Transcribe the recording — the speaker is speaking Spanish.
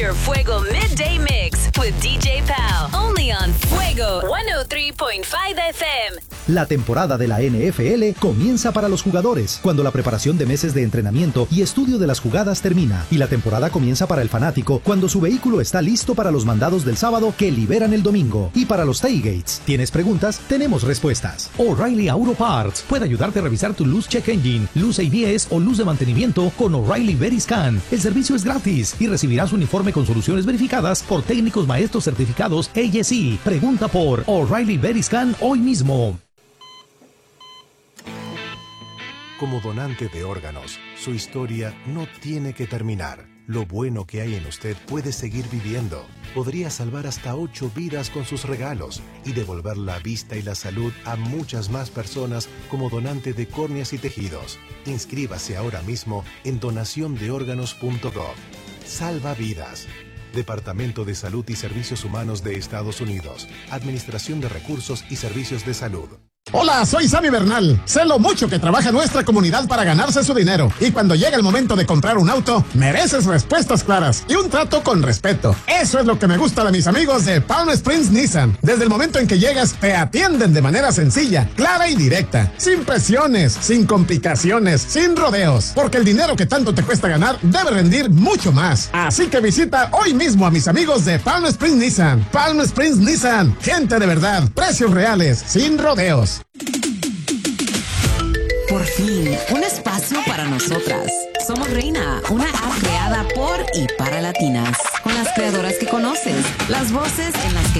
your Fuego Midday Mix with DJ Pal. Only on Fuego 103.5 FM. La temporada de la NFL comienza para los jugadores, cuando la preparación de meses de entrenamiento y estudio de las jugadas termina. Y la temporada comienza para el fanático, cuando su vehículo está listo para los mandados del sábado que liberan el domingo. Y para los tailgates, ¿tienes preguntas? Tenemos respuestas. O'Reilly Auto Parts puede ayudarte a revisar tu luz check engine, luz ABS o luz de mantenimiento con O'Reilly Veriscan. El servicio es gratis y recibirás un informe con soluciones verificadas por técnicos maestros certificados ASE. Pregunta por O'Reilly Veriscan hoy mismo. Como donante de órganos, su historia no tiene que terminar. Lo bueno que hay en usted puede seguir viviendo. Podría salvar hasta 8 vidas con sus regalos y devolver la vista y la salud a muchas más personas como donante de córneas y tejidos. Inscríbase ahora mismo en donaciondeórganos.gov. Salva vidas. Departamento de Salud y Servicios Humanos de Estados Unidos. Administración de Recursos y Servicios de Salud. Hola, soy Sammy Bernal. Sé lo mucho que trabaja nuestra comunidad para ganarse su dinero. Y cuando llega el momento de comprar un auto, mereces respuestas claras y un trato con respeto. Eso es lo que me gusta de mis amigos de Palm Springs Nissan. Desde el momento en que llegas, te atienden de manera sencilla, clara y directa. Sin presiones, sin complicaciones, sin rodeos. Porque el dinero que tanto te cuesta ganar debe rendir mucho más. Así que visita hoy mismo a mis amigos de Palm Springs Nissan. Palm Springs Nissan. Gente de verdad. Precios reales, sin rodeos. Por fin, un espacio para nosotras. Somos Reina, una app creada por y para latinas, con las creadoras que conoces, las voces en las que